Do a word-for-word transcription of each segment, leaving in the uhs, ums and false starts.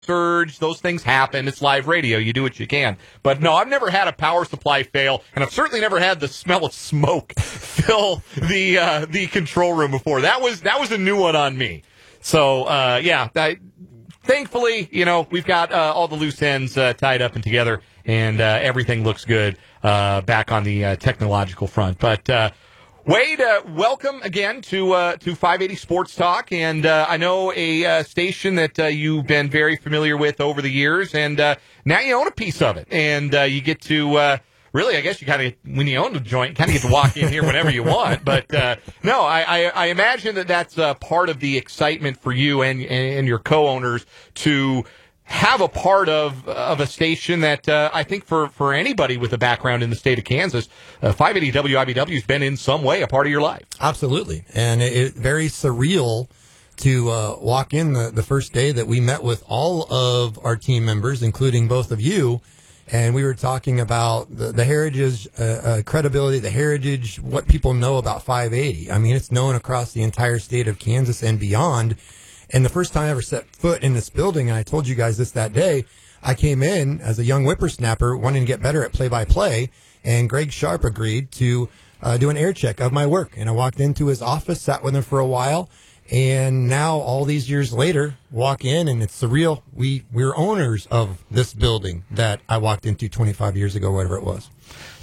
surge. Those things happen. It's live radio. You do what you can. But no, I've never had a power supply fail, and I've certainly never had the smell of smoke fill the uh, the control room before. That was that was a new one on me. So uh, yeah, I, thankfully, you know, we've got uh, all the loose ends uh, tied up and together, and uh, everything looks good uh, back on the uh, technological front. But uh, Wade, uh, welcome again to uh, to five eighty Sports Talk, and uh, I know a uh, station that uh, you've been very familiar with over the years, and uh, now you own a piece of it, and uh, you get to uh, really, I guess you kind of, when you own the joint, kind of get to walk in here whenever you want. But uh, no, I, I, I imagine that that's uh, part of the excitement for you and and your co-owners to have a part of of a station that uh, I think for, for anybody with a background in the state of Kansas, uh, five eighty W I B W has been in some way a part of your life. Absolutely. And it, it very surreal to uh, walk in the, the first day that we met with all of our team members, including both of you, and we were talking about the, the heritage, uh, uh, credibility, the heritage, what people know about five eighty. I mean, it's known across the entire state of Kansas and beyond. And the first time I ever set foot in this building, and I told you guys this that day, I came in as a young whippersnapper wanting to get better at play-by-play, and Greg Sharp agreed to uh, do an air check of my work. And I walked into his office, sat with him for a while, and now all these years later, walk in, and it's surreal. We, we're owners of this building that I walked into twenty-five years ago, whatever it was.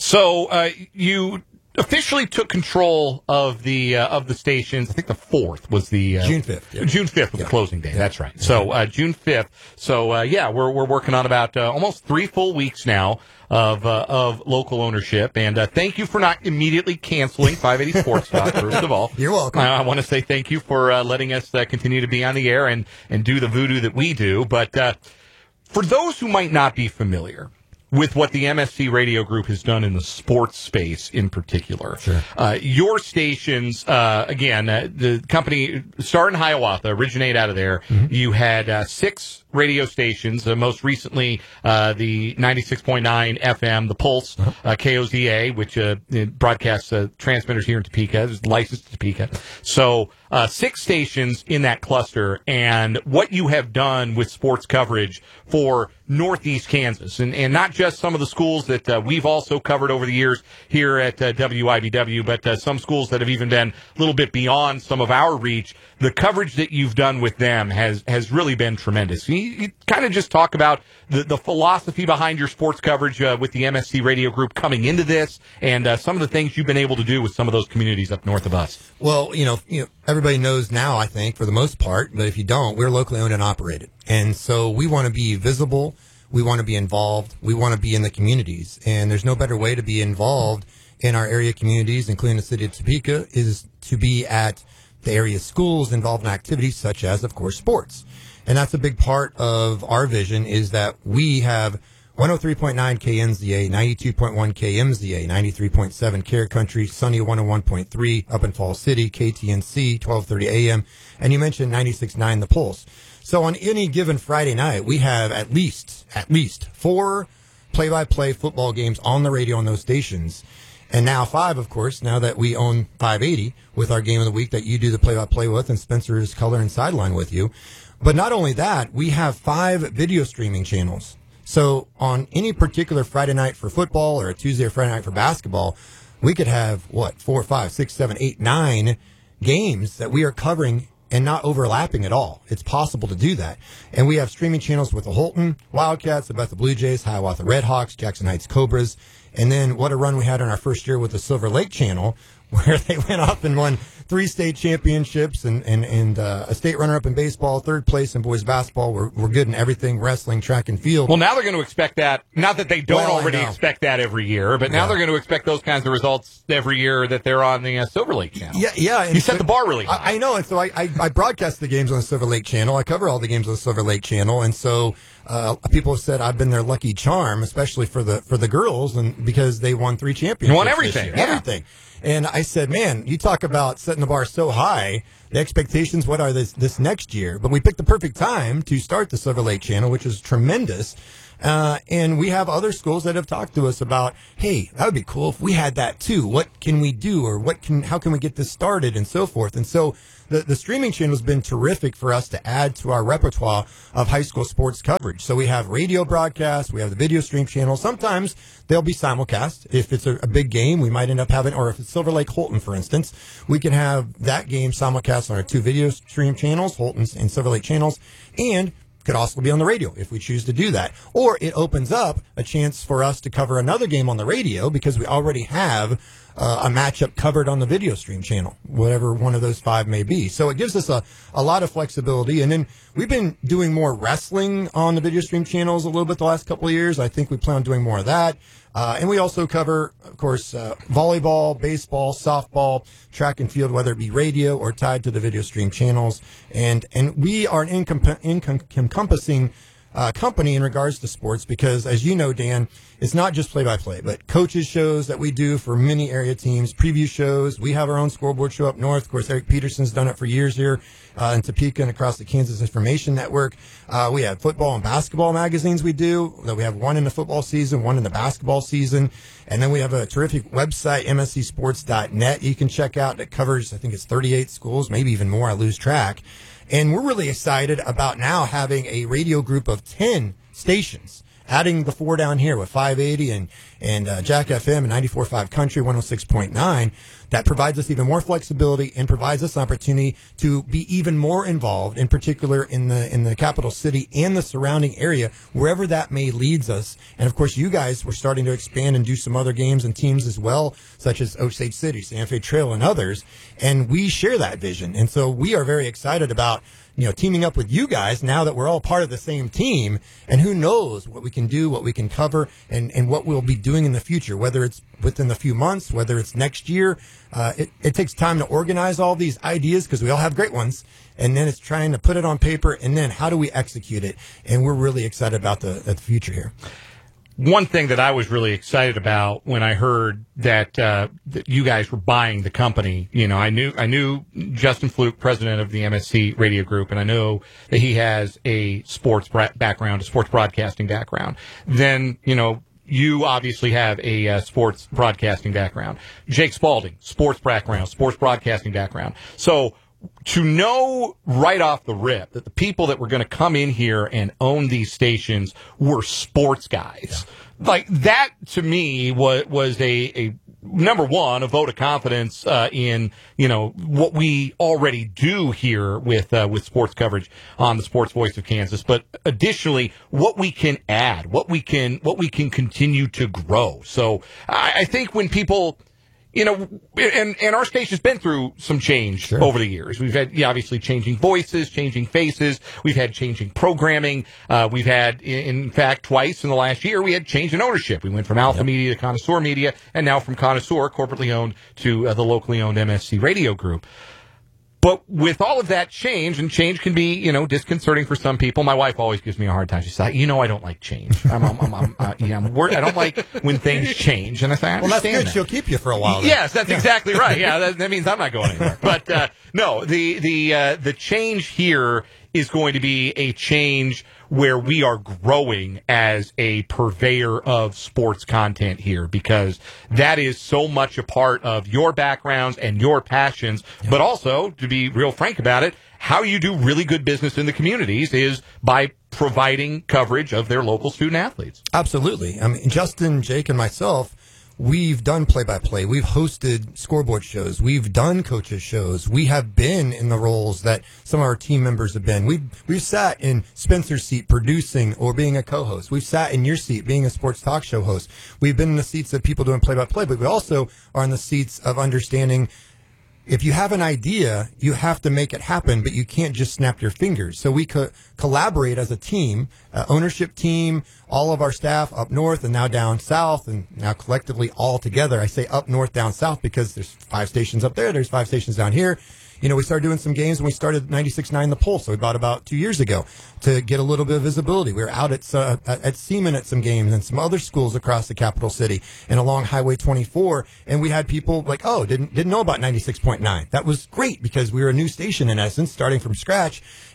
So uh, you officially took control of the uh, of the stations. I think the fourth was the uh, June fifth. Yeah. June fifth was yeah. the closing day. Yeah. That's right. So uh, June fifth. So uh, yeah, we're we're working on about uh, almost three full weeks now of uh, of local ownership. And uh, thank you for not immediately canceling five eighty Sports Talk. First of all, you're welcome. I, I want to say thank you for uh, letting us uh, continue to be on the air and and do the voodoo that we do. But uh, for those who might not be familiar with what the M S C Radio Group has done in the sports space in particular. Sure. Uh, your stations, uh, again, uh, the company started in Hiawatha, originate out of there. Mm-hmm. You had uh, six radio stations, uh, most recently uh, the ninety-six point nine F M, the Pulse, uh-huh. uh, K O Z A, which uh, broadcasts uh, transmitters here in Topeka, is licensed to Topeka. So uh, six stations in that cluster, and what you have done with sports coverage for Northeast Kansas, and, and not just some of the schools that uh, we've also covered over the years here at uh, W I B W, but uh, some schools that have even been a little bit beyond some of our reach. The coverage that you've done with them has, has really been tremendous. You, you kind of just talk about the, the philosophy behind your sports coverage uh, with the M S C Radio Group coming into this, and uh, some of the things you've been able to do with some of those communities up north of us. Well, you know, you know, everybody knows now, I think, for the most part, but if you don't, we're locally owned and operated. And so we want to be visible. We want to be involved. We want to be in the communities. And there's no better way to be involved in our area communities, including the city of Topeka, is to be at the area schools involved in activities such as, of course, sports. And that's a big part of our vision, is that we have one oh three point nine K N Z A, ninety-two point one K M Z A, ninety-three point seven Care Country, Sunny one oh one point three up in Falls City, K T N C, twelve thirty A M, and you mentioned ninety-six point nine The Pulse. So on any given Friday night, we have at least, at least four play-by-play football games on the radio on those stations. And now five, of course, now that we own five eighty with our game of the week that you do the play-by-play with and Spencer's color and sideline with you. But not only that, we have five video streaming channels. So on any particular Friday night for football or a Tuesday or Friday night for basketball, we could have, what, four, five, six, seven, eight, nine games that we are covering and not overlapping at all. It's possible to do that. And we have streaming channels with the Holton Wildcats, the Bethel Blue Jays, Hiawatha Redhawks, Jackson Heights Cobras. And then what a run we had in our first year with the Silver Lake Channel, where they went off and won three state championships and, and, and uh, a state runner-up in baseball, third place in boys basketball. We're, we're good in everything, wrestling, track, and field. Well, now they're going to expect that. Not that they don't well, already expect that every year, but now yeah. they're going to expect those kinds of results every year that they're on the uh, Silver Lake Channel. Yeah, yeah. You set the bar really high. I, I know, and so I, I, I broadcast the games on the Silver Lake Channel. I cover all the games on the Silver Lake Channel, and so uh, people have said I've been their lucky charm, especially for the for the girls, and because they won three championships. You won everything. Yeah. Everything. And I said, man, you talk about setting the bar so high, the expectations, what are this this next year? But we picked the perfect time to start the Silver Lake Channel, which is tremendous. Uh, and we have other schools that have talked to us about, hey, that would be cool if we had that too. What can we do, or what can, how can we get this started, and so forth. And so the, the streaming channel has been terrific for us to add to our repertoire of high school sports coverage. So we have radio broadcasts, we have the video stream channel. Sometimes they'll be simulcast. If it's a, a big game, we might end up having, or if it's Silver Lake Holton, for instance, we can have that game simulcast on our two video stream channels, Holton and Silver Lake channels, and could also be on the radio if we choose to do that. Or it opens up a chance for us to cover another game on the radio because we already have uh, a matchup covered on the video stream channel, whatever one of those five may be. So it gives us a, a lot of flexibility. And then we've been doing more wrestling on the video stream channels a little bit the last couple of years. I think we plan on doing more of that. Uh, and we also cover, of course, uh, volleyball, baseball, softball, track and field, whether it be radio or tied to the video stream channels. And and we are an encom- encom- encompassing uh, company in regards to sports because, as you know, Dan, it's not just play-by-play, but coaches shows that we do for many area teams, preview shows. We have our own scoreboard show up north. Of course, Eric Peterson's done it for years here uh, in Topeka and across the Kansas Information Network. Uh, we have football and basketball magazines we do. We have one in the football season, one in the basketball season. And then we have a terrific website, M S C sports dot net, you can check out that covers, I think it's thirty-eight schools, maybe even more. I lose track. And we're really excited about now having a radio group of ten stations, adding the four down here with five eighty and, and uh, Jack F M and ninety-four point five Country, one oh six point nine. That provides us even more flexibility and provides us an opportunity to be even more involved, in particular in the in the capital city and the surrounding area, wherever that may leads us. And of course, you guys were starting to expand and do some other games and teams as well, such as Osage City, Santa Fe Trail, and others. And we share that vision. And so we are very excited about, you know, teaming up with you guys now that we're all part of the same team, and who knows what we can do, what we can cover, and, and what we'll be doing in the future, whether it's within a few months, whether it's next year. Uh, it, it takes time to organize all these ideas because we all have great ones, and then it's trying to put it on paper, and then how do we execute it? And we're really excited about the, the future here. One thing that I was really excited about when I heard that, uh, that you guys were buying the company, you know, I knew I knew Justin Fluke, president of the M S C Radio Group, and I know that he has a sports bra- background, a sports broadcasting background. Then, you know, you obviously have a uh, sports broadcasting background. Jake Spalding, sports background, sports broadcasting background. So to know right off the rip that the people that were going to come in here and own these stations were sports guys, yeah. like that to me was was a, a number one, a vote of confidence uh, in, you know, what we already do here with uh, with sports coverage on the Sports Voice of Kansas, but additionally what we can add, what we can what we can continue to grow. So I, I think when people, you know, and, and our station's been through some change sure. over the years. We've had, yeah, obviously, changing voices, changing faces. We've had changing programming. Uh, we've had, in, in fact, twice in the last year, we had change in ownership. We went from Alpha yep. Media to Connoisseur Media, and now from Connoisseur, corporately owned, to uh, the locally owned M S C Radio Group. But with all of that change, and change can be, you know, disconcerting for some people. My wife always gives me a hard time. She says, you know, I don't like change. I'm, I'm, I'm, I'm, uh, yeah, I'm worried. I don't like when things change. And I say, I well, that's good. That. She'll keep you for a while. Then. Yes, that's yeah. exactly right. Yeah, that, that means I'm not going anywhere. But uh, no, the the uh, the change here is going to be a change where we are growing as a purveyor of sports content here, because that is so much a part of your backgrounds and your passions, yeah. but also, to be real frank about it, how you do really good business in the communities is by providing coverage of their local student athletes. Absolutely. I mean, Justin, Jake, and myself, we've done play-by-play. We've hosted scoreboard shows. We've done coaches shows. We have been in the roles that some of our team members have been. We've, we've sat in Spencer's seat producing or being a co-host. We've sat in your seat being a sports talk show host. We've been in the seats of people doing play-by-play, but we also are in the seats of understanding if you have an idea, you have to make it happen, but you can't just snap your fingers. So we co- collaborate as a team, uh, ownership team, all of our staff up north and now down south, and now collectively all together. I say up north, down south because there's five stations up there, there's five stations down here. You know, we started doing some games when we started ninety-six point nine The Pulse, so we bought about two years ago to get a little bit of visibility. We were out at uh, at Seaman at some games and some other schools across the capital city and along Highway twenty-four, and we had people like, oh, didn't didn't know about ninety-six point nine. That was great because we were a new station in essence, starting from scratch,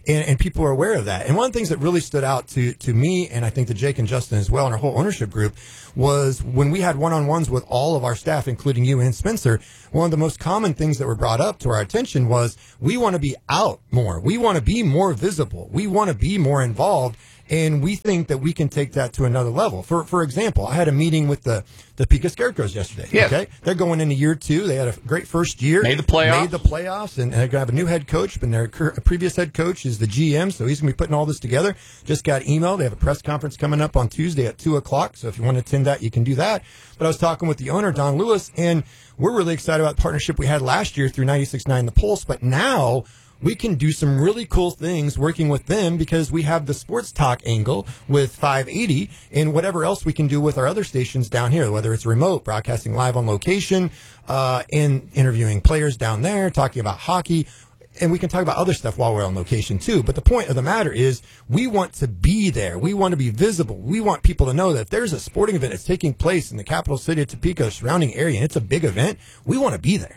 And, and people are aware of that. And one of the things that really stood out to, to me, and I think to Jake and Justin as well, and our whole ownership group, was when we had one-on-ones with all of our staff, including you and Spencer, one of the most common things that were brought up to our attention was we want to be out more. We want to be more visible. We want to be more involved. And we think that we can take that to another level. For for example, I had a meeting with the, the Pica Scarecrows yesterday. Yes. Okay, they're going into year two. They had a great first year. Made the playoffs. Made the playoffs, and, and they're going to have a new head coach. But their cur- previous head coach is the G M, so he's going to be putting all this together. Just got emailed. They have a press conference coming up on Tuesday at two o'clock. So if you want to attend that, you can do that. But I was talking with the owner, Don Lewis, and we're really excited about the partnership we had last year through ninety-six point nine The Pulse. But now we can do some really cool things working with them because we have the sports talk angle with five eighty and whatever else we can do with our other stations down here, whether it's remote, broadcasting live on location, uh, and interviewing players down there, talking about hockey. And we can talk about other stuff while we're on location too. But the point of the matter is we want to be there. We want to be visible. We want people to know that if there's a sporting event that's taking place in the capital city of Topeka, surrounding area, and it's a big event, we want to be there.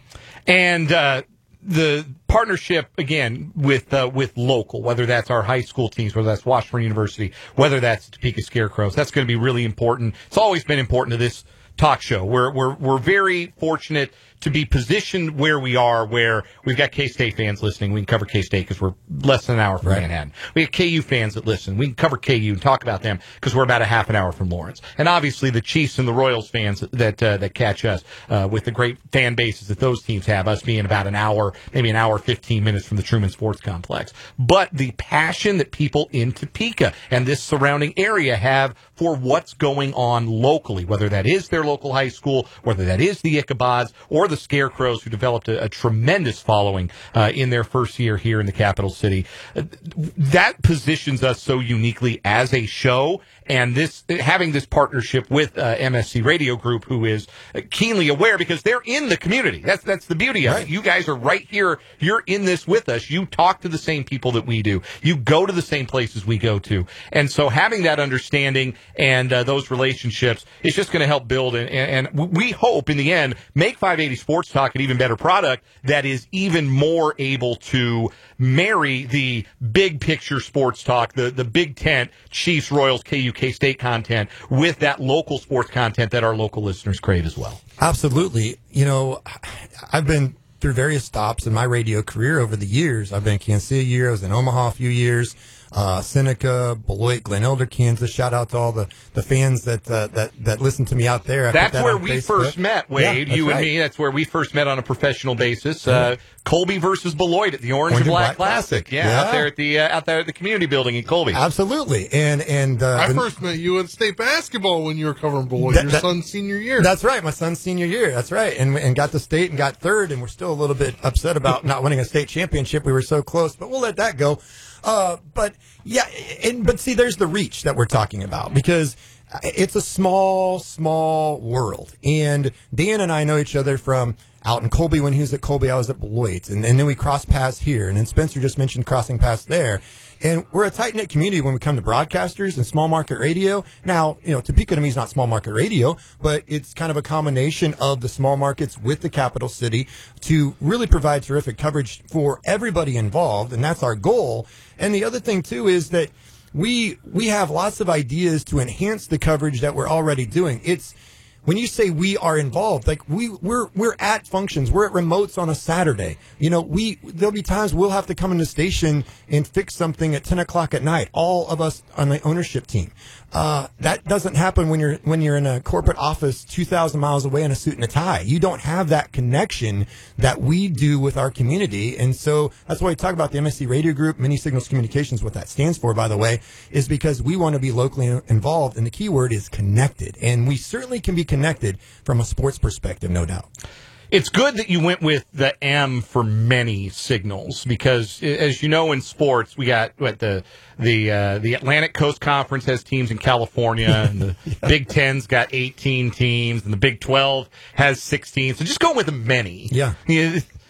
And, uh, the partnership, again, with uh, with local, whether that's our high school teams, whether that's Washburn University, whether that's Topeka Scarecrows, that's going to be really important. It's always been important to this talk show. We're we're we're very fortunate to be positioned where we are, where we've got K-State fans listening. We can cover K-State because we're less than an hour from right. Manhattan. We have K U fans that listen. We can cover K U and talk about them because we're about a half an hour from Lawrence. And obviously the Chiefs and the Royals fans that uh, that catch us uh, with the great fan bases that those teams have, us being about an hour, maybe an hour, fifteen minutes from the Truman Sports Complex. But the passion that people in Topeka and this surrounding area have for what's going on locally, whether that is their local high school, whether that is the Ichabods or the Scarecrows, who developed a, a tremendous following uh, in their first year here in the capital city. Uh, that positions us so uniquely as a show, and this having this partnership with uh, M S C Radio Group, who is keenly aware because they're in the community. That's that's the beauty of right. it. You guys are right here. You're in this with us. You talk to the same people that we do. You go to the same places we go to, and so having that understanding and uh, those relationships is just going to help build and, and we hope in the end make five eighty Sports Talk an even better product that is even more able to marry the big picture sports talk, the the Big Tent, Chiefs, Royals, K U, K-State content with that local sports content that our local listeners crave as well. Absolutely. You know, I've been through various stops in my radio career over the years. I've been in Kansas City a year. I was in Omaha a few years. Uh, Seneca, Beloit, Glen Elder, Kansas. Shout out to all the, the fans that, uh, that, that listen to me out there. I that's that where we Facebook. first met, Wade. Yeah, you right. and me. That's where we first met on a professional basis. Uh, Colby versus Beloit at the Orange, Orange and Black, and Black Classic. Classic. Yeah, Yeah. out there at the uh, out there at the community building in Colby. Absolutely. And, and, uh, I the, first met you at state basketball when you were covering Beloit, That- your that- son's senior year. That's right. My son's senior year. That's right. And, and got the state and got third. And we're still a little bit upset about not winning a state championship. We were so close, but we'll let that go. Uh, but yeah, and, but see, there's the reach that we're talking about because it's a small, small world. And Dan and I know each other from out in Colby. When he was at Colby, I was at Beloit. And, and then we crossed paths here. And then Spencer just mentioned crossing paths there. And we're a tight-knit community when we come to broadcasters and small market radio. Now, you know, Topeka to me is not small market radio, but it's kind of a combination of the small markets with the capital city to really provide terrific coverage for everybody involved, and that's our goal. And the other thing, too, is that we we have lots of ideas to enhance the coverage that we're already doing. It's when you say we are involved, like we we're we're at functions, we're at remotes on a Saturday. You know, we there'll be times we'll have to come in the station and fix something at ten o'clock at night. All of us on the ownership team. Uh, that doesn't happen when you're when you're in a corporate office two thousand miles away in a suit and a tie. You don't have that connection that we do with our community, and so that's why we talk about the M S C Radio Group, Mini Signals Communications. What that stands for, by the way, is because we want to be locally involved, and the key word is connected, and we certainly can be connected from a sports perspective, no doubt. It's good that you went with the M for many signals because, as you know, in sports, we got what the the uh, the Atlantic Coast Conference has teams in California, and the yeah. Big Ten's got eighteen teams, and the Big twelve has sixteen. So just go with the many. Yeah.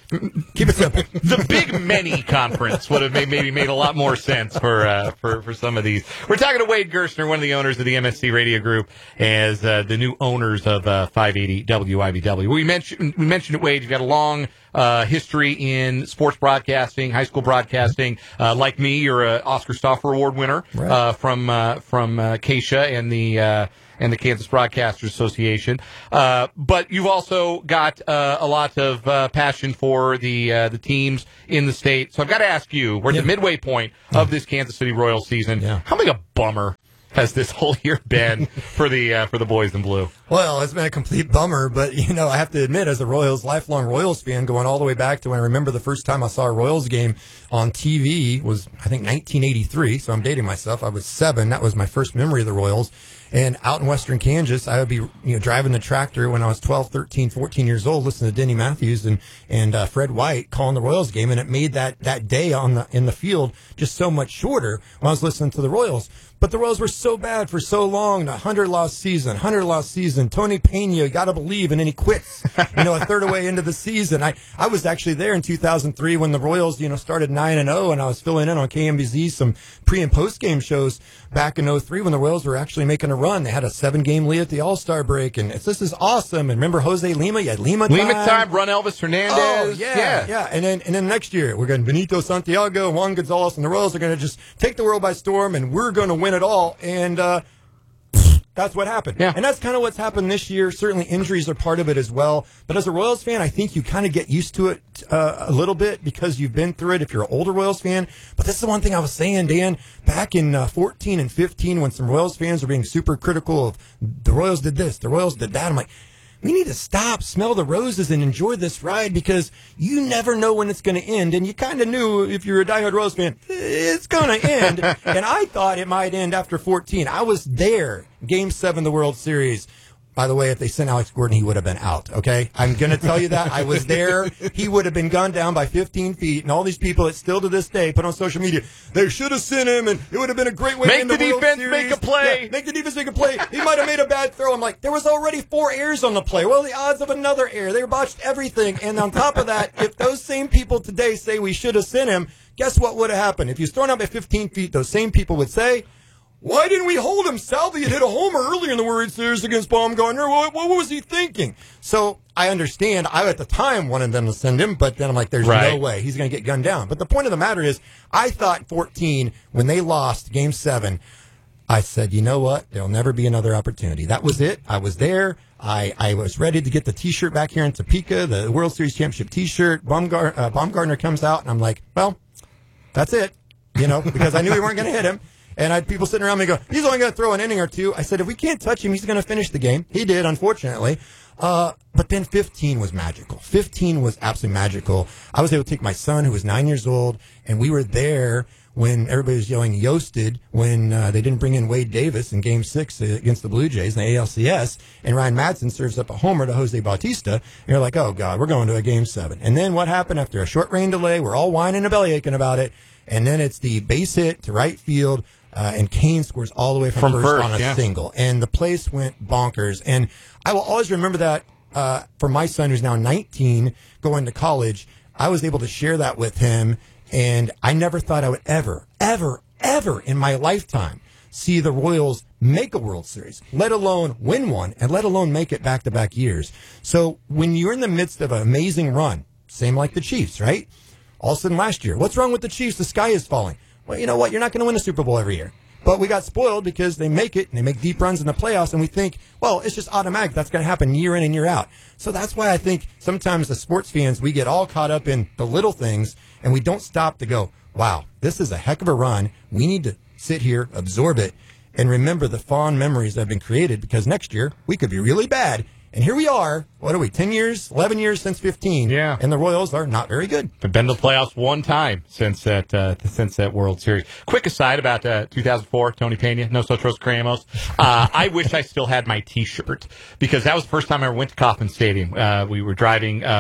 Keep it simple. The Big Many Conference would have made, maybe made a lot more sense for uh, for for some of these. We're talking to Wade Gerstner, one of the owners of the M S C Radio Group, as uh, the new owners of uh, five eighty W I B W. We mentioned we mentioned it, Wade. You've got a long uh, history in sports broadcasting, high school broadcasting. Uh, like me, you're an Oscar Stauffer Award winner right. uh, from uh, from uh, Keisha and the. Uh, and the Kansas Broadcasters Association. Uh, but you've also got uh, a lot of uh, passion for the uh, the teams in the state. So I've got to ask you, we're at yeah. the midway point of this Kansas City Royals season. Yeah. How big a bummer has this whole year been for the uh, for the boys in blue? Well, it's been a complete bummer, but, you know, I have to admit, as a Royals, lifelong Royals fan, going all the way back to when I remember the first time I saw a Royals game on T V was, I think, nineteen eighty-three, so I'm dating myself. I was seven. That was my first memory of the Royals. And out in western Kansas, I would be, you know, driving the tractor when I was twelve, thirteen, fourteen years old, listening to Denny Matthews and, and uh, Fred White calling the Royals game, and it made that, that day on the in the field just so much shorter when I was listening to the Royals. But the Royals were so bad for so long. A hundred-loss season, hundred-loss season. Tony Pena, you got to believe, and then he quits, you know, a third of the way into the season. I, I was actually there in two thousand three when the Royals, you know, started nine and oh, and I was filling in on K M B Z some pre- and post-game shows back in oh three when the Royals were actually making a run. They had a seven-game lead at the All-Star break, and it's, this is awesome. And remember Jose Lima? You had Lima time. Lima time, run Elvis Hernandez. Oh, yeah, yeah. yeah. And then and then next year, we're going to Benito Santiago, Juan Gonzalez, and the Royals are going to just take the world by storm, and we're going to win it all. And uh, that's what happened. Yeah. And that's kind of what's happened this year. Certainly injuries are part of it as well. But as a Royals fan, I think you kind of get used to it uh, a little bit because you've been through it if you're an older Royals fan. But this is the one thing I was saying, Dan, back in uh, fourteen and fifteen when some Royals fans were being super critical of the Royals did this, the Royals did that. I'm like, we need to stop, smell the roses, and enjoy this ride because you never know when it's going to end. And you kind of knew if you're a diehard Royals fan, it's going to end. And I thought it might end after fourteen. I was there, Game seven of the World Series. By the way, if they sent Alex Gordon, he would have been out, okay? I'm going to tell you that. I was there. He would have been gunned down by fifteen feet, and all these people that still to this day put on social media, they should have sent him, and it would have been a great way make to end the, the World defense Series. make a play. Yeah, make the defense make a play. He might have made a bad throw. I'm like, there was already four errors on the play. What are the odds of another error? They botched everything. And on top of that, if those same people today say we should have sent him, guess what would have happened? If he was thrown out by fifteen feet, those same people would say, why didn't we hold him? Salvi had hit a homer earlier in the World Series against Baumgartner. What, what was he thinking? So I understand. I, at the time, wanted them to send him, but then I'm like, there's right. no way. He's going to get gunned down. But the point of the matter is, I thought fourteen, when they lost Game seven, I said, you know what? There'll never be another opportunity. That was it. I was there. I, I was ready to get the T-shirt back here in Topeka, the World Series Championship T-shirt. Baumgart, uh, Baumgartner comes out, and I'm like, well, that's it, you know, because I knew we weren't going to hit him. And I had people sitting around me go, he's only going to throw an inning or two. I said, if we can't touch him, he's going to finish the game. He did, unfortunately. Uh, but then fifteen was magical. fifteen was absolutely magical. I was able to take my son, who was nine years old, and we were there when everybody was yelling Yoasted when uh, they didn't bring in Wade Davis in Game six against the Blue Jays in the A L C S, and Ryan Madsen serves up a homer to Jose Bautista, and you're like, oh, God, we're going to a Game seven. And then what happened after a short rain delay? We're all whining and belly aching about it, and then it's the base hit to right field, Uh, and Kane scores all the way from, from first, first on a yeah. single. And the place went bonkers. And I will always remember that uh, for my son, who's now nineteen, going to college. I was able to share that with him. And I never thought I would ever, ever, ever in my lifetime see the Royals make a World Series, let alone win one, and let alone make it back-to-back years. So when you're in the midst of an amazing run, same like the Chiefs, right? All of a sudden last year, what's wrong with the Chiefs? The sky is falling. Well, you know what? You're not going to win a Super Bowl every year. But we got spoiled because they make it and they make deep runs in the playoffs, and we think, well, it's just automatic. That's going to happen year in and year out. So that's why I think sometimes the sports fans, we get all caught up in the little things, and we don't stop to go, wow, this is a heck of a run. We need to sit here, absorb it, and remember the fond memories that have been created, because next year we could be really bad. And here we are, what are we, ten years, eleven years since fifteen, yeah. and the Royals are not very good. They've been to the playoffs one time since that uh, since that World Series. Quick aside about uh, two thousand four, Tony Pena, Nosotros Creemos. Uh, I wish I still had my T-shirt, because that was the first time I ever went to Kauffman Stadium. Uh, we were driving uh,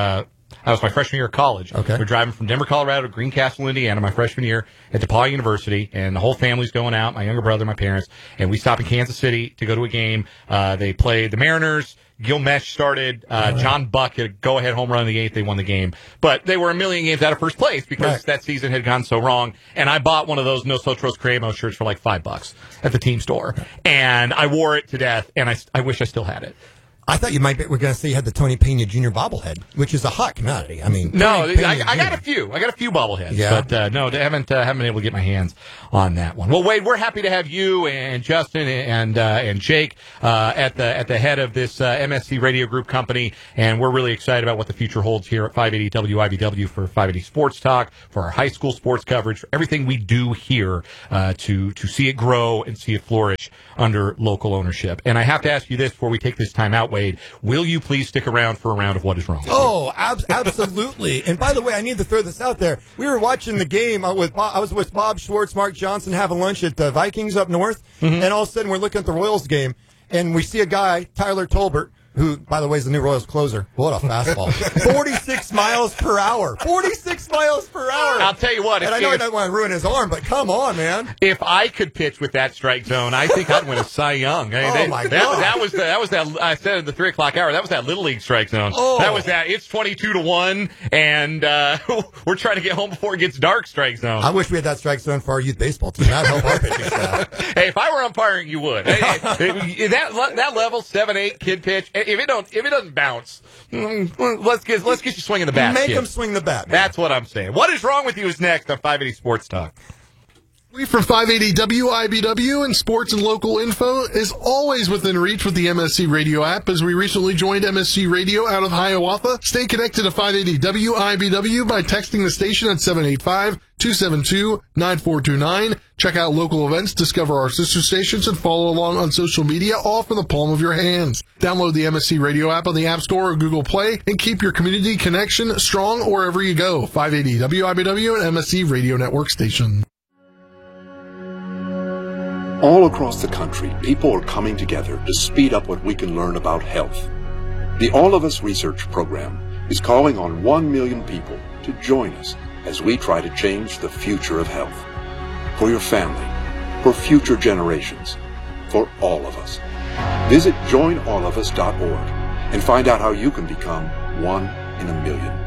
That was my freshman year of college. Okay. We're driving from Denver, Colorado to Greencastle, Indiana, my freshman year at DePaul University, and the whole family's going out, my younger brother, my parents, and we stop in Kansas City to go to a game. Uh, they played the Mariners. Gil Mesh started. Uh, right. John Buck had a go-ahead home run in the eighth. They won the game. But they were a million games out of first place because Right. that season had gone so wrong. And I bought one of those Nosotros Creemos shirts for like five bucks at the team store. And I wore it to death, and I, I wish I still had it. I thought you might be, we're going to say you had the Tony Pena Junior bobblehead, which is a hot commodity. I mean, No, Tony Pena I, I got Junior a few. I got a few bobbleheads, Yeah. but uh, no, I haven't uh, haven't been able to get my hands on that one. Well, Wade, we're happy to have you and Justin and uh, and Jake uh, at the at the head of this uh, M S C Radio Group company, and we're really excited about what the future holds here at five eighty W I B W for five eighty Sports Talk, for our high school sports coverage, for everything we do here uh, to to see it grow and see it flourish under local ownership. And I have to ask you this before we take this time out, Wade: will you please stick around for a round of What Is Wrong With You? Oh, ab- absolutely. And by the way, I need to throw this out there. We were watching the game uh, with Bob, I was with Bob Schwartz, Mark Johnson, having lunch at the Vikings up north, Mm-hmm. and all of a sudden we're looking at the Royals game, and we see a guy, Tyler Tolbert, who, by the way, is the new Royals closer. What a fastball. forty-six miles per hour. forty-six miles per hour. I'll tell you what. And if- I know if- he doesn't want to ruin his arm, but come on, man. If I could pitch with that strike zone, I think I'd win a Cy Young. I mean, Oh, they- my that, God. that was the, that was that. I said at the three o'clock hour. That was that little league strike zone. Oh. That was that. It's twenty-two to one, and uh, we're trying to get home before it gets dark. Strike zone. I wish we had that strike zone for our youth baseball team. That'd help our pitching staff. Hey, if I were umpiring, you would. Hey, hey, that that level seven eight kid pitch. If it don't if it doesn't bounce, mm, let's get let's get you swinging the bat. Make kid. him swing the bat. Man. That's what I'm saying. What is wrong with you is next on five eighty Sports Talk. We from five eighty W I B W and sports and local info is always within reach with the M S C Radio app as we recently joined M S C Radio out of Hiawatha. Stay connected to five eighty W I B W by texting the station at seven eight five, two seven two, nine four two nine. Check out local events, discover our sister stations, and follow along on social media, all from the palm of your hands. Download the M S C Radio app on the App Store or Google Play and keep your community connection strong wherever you go. five eighty W I B W and M S C Radio Network station. All across the country, people are coming together to speed up what we can learn about health. The All of Us Research Program is calling on one million people to join us as we try to change the future of health. For your family, for future generations, for all of us. Visit join all of us dot org and find out how you can become one in a million.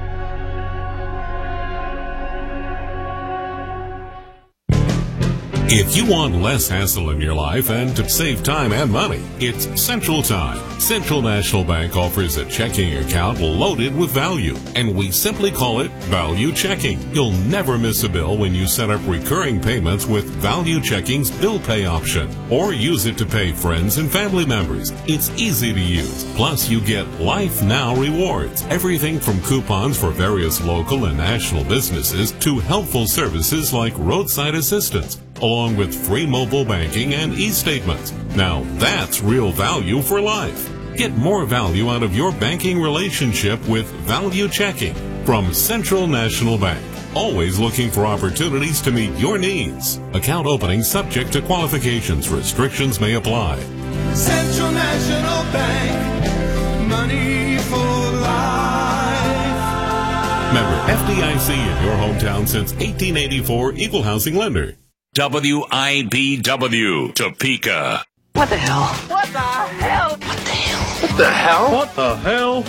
If you want less hassle in your life and to save time and money, it's Central Time. Central National Bank offers a checking account loaded with value, and we simply call it Value Checking. You'll never miss a bill when you set up recurring payments with Value Checking's Bill Pay option, or use it to pay friends and family members. It's easy to use. Plus, you get Life Now rewards, everything from coupons for various local and national businesses to helpful services like roadside assistance, along with free mobile banking and e-statements. Now that's real value for life. Get more value out of your banking relationship with Value Checking from Central National Bank. Always looking for opportunities to meet your needs. Account opening subject to qualifications. Restrictions may apply. Central National Bank, money for life. Member F D I C in your hometown since eighteen eighty-four, Equal Housing Lender. W I B W, Topeka. What the hell? What the hell? What the hell? What the hell? What the hell?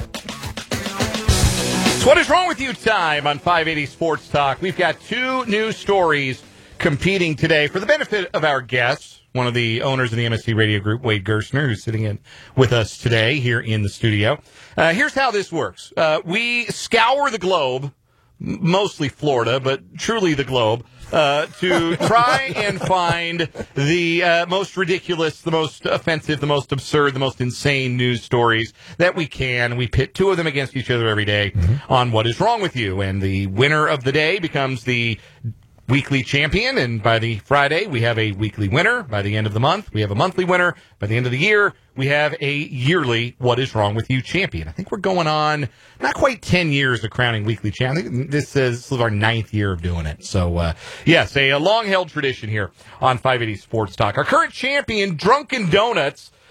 So what is wrong with you time on five eighty Sports Talk? We've got two news stories competing today for the benefit of our guests. One of the owners of the M S C Radio Group, Wade Gerstner, who's sitting in with us today here in the studio. Uh, here's how this works. Uh, we scour the globe, mostly Florida, but truly the globe, uh, to try and find the uh, most ridiculous, the most offensive, the most absurd, the most insane news stories that we can. We pit two of them against each other every day mm-hmm. on What Is Wrong With You. And the winner of the day becomes the weekly champion, and by the Friday, we have a weekly winner. By the end of the month, we have a monthly winner. By the end of the year, we have a yearly What Is Wrong With You champion. I think we're going on not quite ten years of crowning weekly champion. I think this is, this is our ninth year of doing it. So, uh, yes, a, a long-held tradition here on five eighty Sports Talk. Our current champion, Drunken Donuts,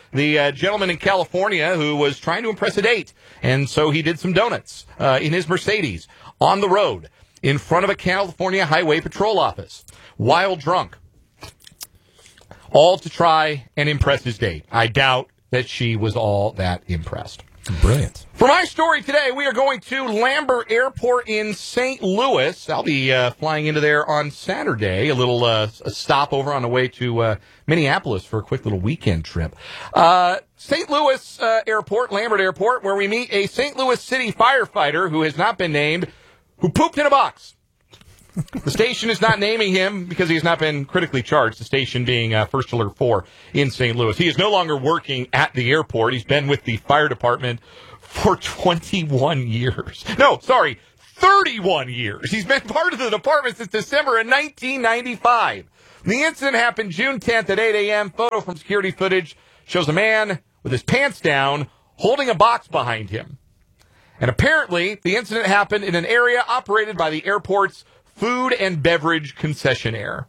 the uh, gentleman in California who was trying to impress a date. And so he did some donuts uh, in his Mercedes on the road in front of a California Highway Patrol office while drunk. All to try and impress his date. I doubt that she was all that impressed. Brilliant. For my story today, we are going to Lambert Airport in Saint Louis. I'll be uh, flying into there on Saturday, a little uh, a stop over on the way to uh, Minneapolis for a quick little weekend trip. Uh, Saint Louis uh, Airport, Lambert Airport, where we meet a Saint Louis City firefighter who has not been named, who pooped in a box. The station is not naming him because he has not been critically charged, the station being uh, First Alert four in Saint Louis. He is no longer working at the airport. He's been with the fire department for twenty-one years. No, sorry, thirty-one years. He's been part of the department since December of nineteen ninety-five. The incident happened June tenth at eight a.m. Photo from security footage shows a man with his pants down holding a box behind him. And apparently, the incident happened in an area operated by the airport's food and beverage concessionaire.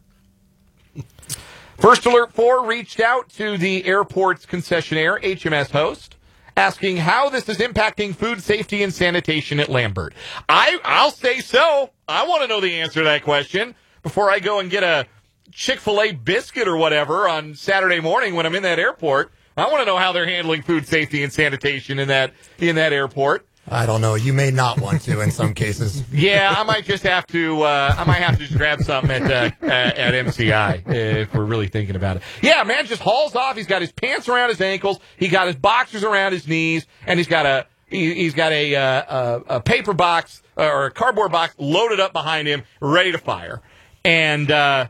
First Alert four reached out to the airport's concessionaire, H M S Host, asking how this is impacting food safety and sanitation at Lambert. I, I'll say so. I want to know the answer to that question before I go and get a Chick-fil-A biscuit or whatever on Saturday morning when I'm in that airport. I want to know how they're handling food safety and sanitation in that in that airport. I don't know. You may not want to in some cases. Yeah, I might just have to. Uh, I might have to just grab something at uh, at, at M C I if we're really thinking about it. Yeah, man, just hauls off. He's got his pants around his ankles. He got his boxers around his knees, and he's got a he, he's got a, uh, a a paper box or a cardboard box loaded up behind him, ready to fire. And uh,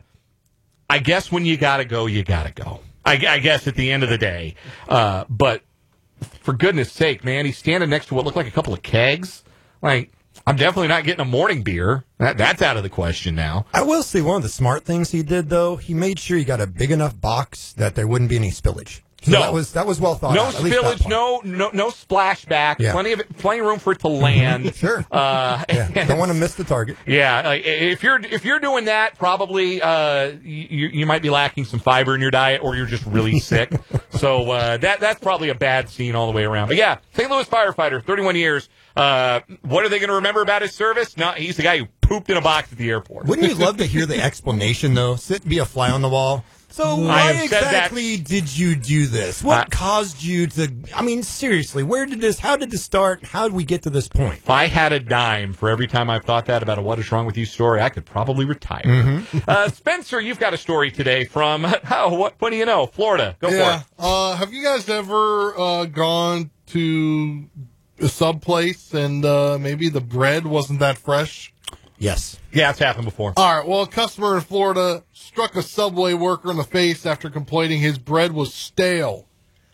I guess when you gotta go, you gotta go. I, I guess at the end of the day, uh, but. For goodness sake, man, he's standing next to what looked like a couple of kegs. Like, I'm definitely not getting a morning beer. That, that's out of the question now. I will say one of the smart things he did, though, he made sure he got a big enough box that there wouldn't be any spillage. So no, that was that was well thought no out. Spillage, no no no splashback. Yeah. Plenty of it, plenty of room for it to land. Sure. Uh, yeah. Don't want to miss the target. Yeah, like, if you're if you're doing that, probably uh, you you might be lacking some fiber in your diet, or you're just really sick. So uh, that that's probably a bad scene all the way around. But yeah, Saint Louis firefighter, thirty-one years. Uh, what are they going to remember about his service? No, he's the guy who pooped in a box at the airport. Wouldn't you love to hear the explanation, though? Sit and be a fly on the wall. So why exactly did you do this? What uh, caused you to, I mean, seriously, where did this, how did this start? How did we get to this point? If I had a dime for every time I've thought that about a What Is Wrong With You story, I could probably retire. Mm-hmm. uh, Spencer, you've got a story today from, oh, what, what do you know? Florida. Go yeah. for it. Uh, have you guys ever uh, gone to a sub place and uh, maybe the bread wasn't that fresh? Yes. Yeah, it's happened before. All right. Well, a customer in Florida struck a Subway worker in the face after complaining his bread was stale,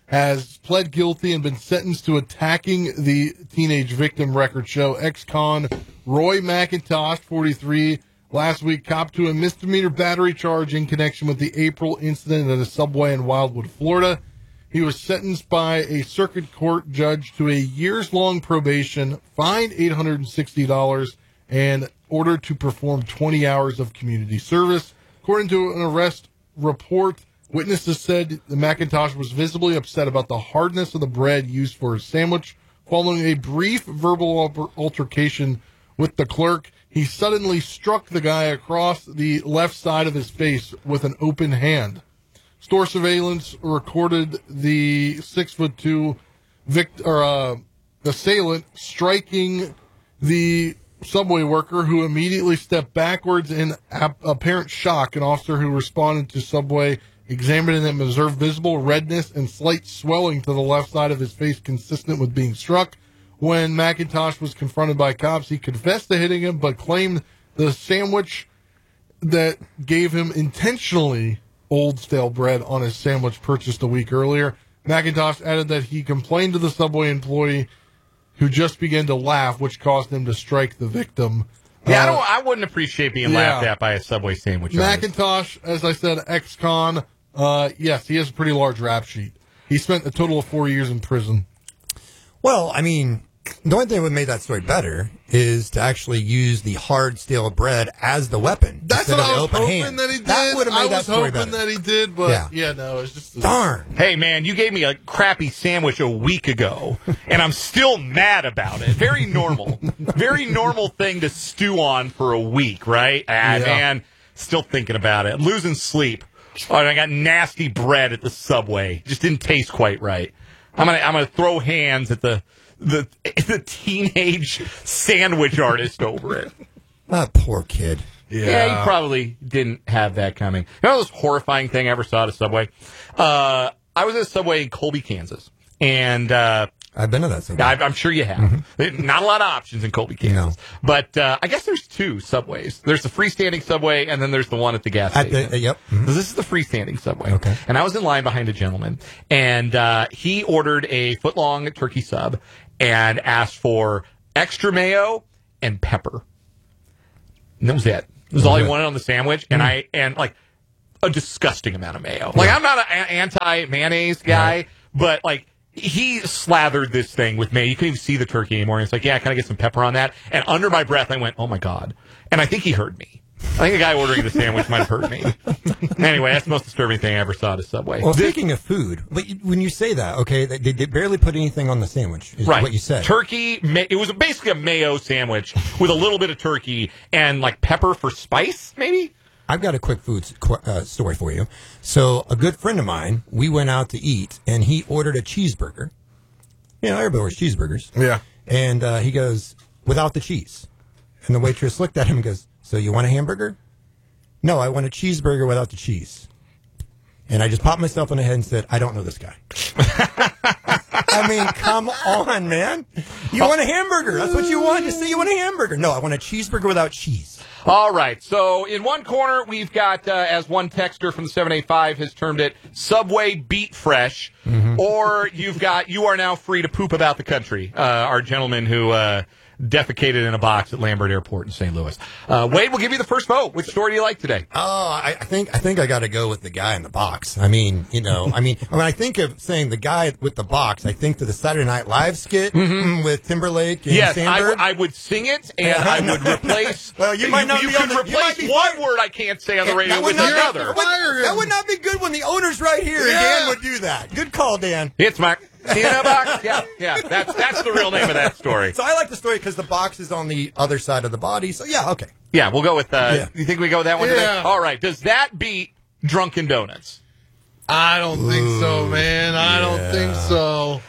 has pled guilty and been sentenced to attacking the teenage victim, records show. Ex-con Roy McIntosh, forty-three, last week copped to a misdemeanor battery charge in connection with the April incident at a Subway in Wildwood, Florida. He was sentenced by a circuit court judge to a years-long probation, fined eight hundred sixty dollars, and ordered to perform twenty hours of community service. According to an arrest report, witnesses said the McIntosh was visibly upset about the hardness of the bread used for his sandwich. Following a brief verbal altercation with the clerk, he suddenly struck the guy across the left side of his face with an open hand. Store surveillance recorded the six foot two vict- or, uh, assailant striking the Subway worker, who immediately stepped backwards in ap- apparent shock. An officer who responded to Subway examined him, observed visible redness and slight swelling to the left side of his face consistent with being struck. When McIntosh was confronted by cops, he confessed to hitting him, but claimed the sandwich that gave him intentionally old stale bread on his sandwich purchased a week earlier. McIntosh added that he complained to the Subway employee, who just began to laugh, which caused him to strike the victim. Yeah, uh, I don't. I wouldn't appreciate being yeah. laughed at by a Subway sandwich. McIntosh, as I said, ex-con. Uh, yes, he has a pretty large rap sheet. He spent a total of four years in prison. Well, I mean, The only thing that would make that story better is to actually use the hard stale bread as the weapon. That's instead what of I the was open hoping hand. that he did. That would have made I that was story hoping better. that he did, but yeah, Yeah. no, it's just Darn. Hey, man, you gave me a crappy sandwich a week ago, and I'm still mad about it. Very normal. Very normal thing to stew on for a week, right? Ah, Yeah. man, still thinking about it. I'm losing sleep. Oh, and I got nasty bread at the Subway. Just didn't taste quite right. I'm gonna I'm gonna throw hands at the the the teenage sandwich artist over it. That poor kid. Yeah, you probably didn't have that coming. You know the most horrifying thing I ever saw at a Subway? Uh, I was at a Subway in Colby, Kansas. And uh, I've been to that Subway. I, I'm sure you have. Mm-hmm. Not a lot of options in Colby, Kansas. No. But uh, I guess there's two Subways. There's the freestanding Subway, and then there's the one at the gas At station. the, uh, yep. Mhm. So this is the freestanding Subway. Okay. And I was in line behind a gentleman, and uh, he ordered a foot-long turkey sub and asked for extra mayo and pepper. And that was it. That was all he wanted on the sandwich, and I and like a disgusting amount of mayo. Like I'm not an anti-mayonnaise guy, Right. but like he slathered this thing with mayo. You couldn't even see the turkey anymore. And it's like, yeah, can I get some pepper on that? And under my breath, I went, oh my God. And I think he heard me. I think the guy ordering the sandwich might have heard me. Anyway, that's the most disturbing thing I ever saw at a Subway. Well, speaking of food, but you, when you say that, okay, they, they barely put anything on the sandwich, is Right. what you said. Turkey, ma- it was basically a mayo sandwich with a little bit of turkey and like pepper for spice, maybe? I've got a quick food qu- uh, story for you. So a good friend of mine, we went out to eat, and he ordered a cheeseburger. You know, everybody orders cheeseburgers. Yeah. And uh, he goes, without the cheese. And the waitress looked at him and goes, so you want a hamburger? No, I want a cheeseburger without the cheese. And I just popped myself on the head and said, I don't know this guy. I mean, come on, man. You want a hamburger. That's what you want. Just say you want a hamburger. No, I want a cheeseburger without cheese. All right. So in one corner, we've got, uh, as one texter from the seven eight five has termed it, Subway Beat Fresh. Mm-hmm. Or you've got, you are now free to poop about the country. Uh, our gentleman who uh, defecated in a box at Lambert Airport in Saint Louis. Uh, Wade, we'll give you the first vote. Which story do you like today? Oh, I, I think I think I got to go with the guy in the box. I mean, you know, I mean, when I think of saying the guy with the box, I think to the Saturday Night Live skit mm-hmm. with Timberlake and yes, I, Sandberg. w- I would sing it, and I would replace. Well, you might not You, be you on could the- you might replace be one fired. word I can't say on the radio That would with not be- another. That would, that would not be good when the owner's right here and Yeah. Dan would do that. Good call, Dan. It's Mark. See in a box? Yeah, yeah. That's that's the real name of that story. So I like the story because the box is on the other side of the body. So yeah, okay. Yeah, we'll go with. Uh, Yeah. You think we go with that one today? Yeah. All right. Does that beat Drunken Donuts? I don't think so, man. I don't think so.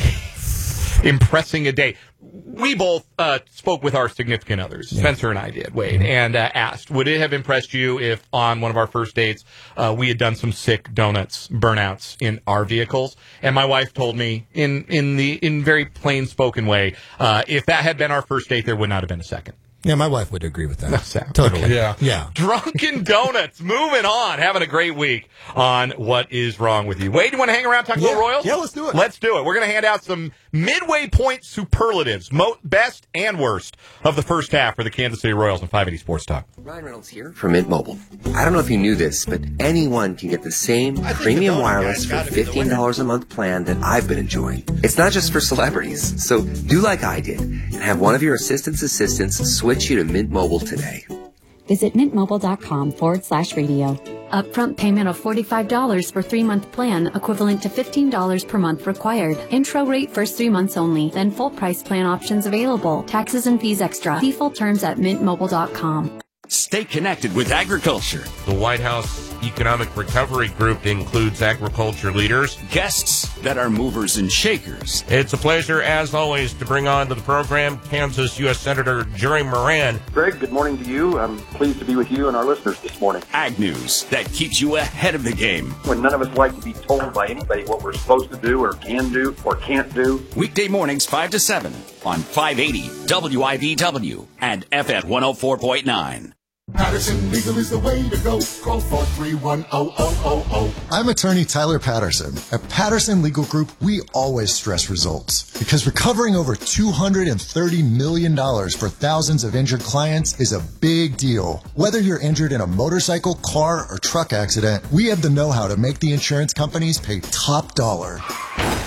Impressing a date. We both uh, spoke with our significant others, Spencer and I did, Wade, and uh, asked, would it have impressed you if on one of our first dates uh, we had done some sick donuts, burnouts in our vehicles? And my wife told me in in the in very plain spoken way, uh, if that had been our first date, there would not have been a second. Yeah, my wife would agree with that. That's that. Totally. Yeah. Yeah. Drunken Donuts, moving on, having a great week on What Is Wrong With You. Wade, you want to hang around, talk a Yeah. little Royals? Yeah, let's do it. Let's do it. We're going to hand out some midway point superlatives, mo- best and worst of the first half for the Kansas City Royals on five eighty Sports Talk. Ryan Reynolds here from Mint Mobile. I don't know if you knew this, but anyone can get the same premium wireless for fifteen dollars a month plan that I've been enjoying. It's not just for celebrities, so do like I did and have one of your assistant's assistants switch you to Mint Mobile today. Visit mintmobile.com forward slash radio. Upfront payment of forty-five dollars for three-month plan, equivalent to fifteen dollars per month required. Intro rate first three months only, then full price plan options available. Taxes and fees extra. See full terms at mint mobile dot com. Stay connected with agriculture. The White House Economic Recovery Group includes agriculture leaders, Guests that are movers and shakers. It's a pleasure, as always, to bring on to the program Kansas U S Senator Jerry Moran. Greg, good morning to you. I'm pleased to be with you and our listeners this morning. Ag news that keeps you ahead of the game. When none of us like to be told by anybody what we're supposed to do or can do or can't do. Weekday mornings five to seven on five eighty W I B W and F M one oh four point nine. Patterson Legal is the way to go. Call four three one, zero zero zero zero. I'm attorney Tyler Patterson. At Patterson Legal Group, we always stress results because recovering over two hundred thirty million dollars for thousands of injured clients is a big deal. Whether you're injured in a motorcycle, car, or truck accident, we have the know-how to make the insurance companies pay top dollar.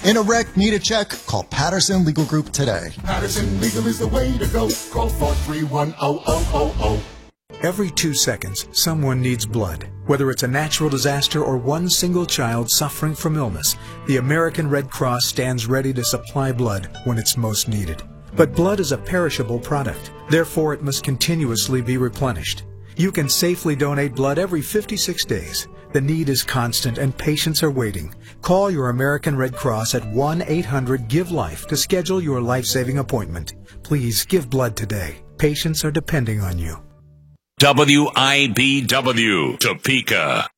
In a wreck, need a check? Call Patterson Legal Group today. Patterson Legal is the way to go. Call four three one, zero zero zero zero. Every two seconds, someone needs blood. Whether it's a natural disaster or one single child suffering from illness, the American Red Cross stands ready to supply blood when it's most needed. But blood is a perishable product. Therefore, it must continuously be replenished. You can safely donate blood every fifty-six days. The need is constant and patients are waiting. Call your American Red Cross at one eight hundred give life to schedule your life-saving appointment. Please give blood today. Patients are depending on you. W I B W, Topeka.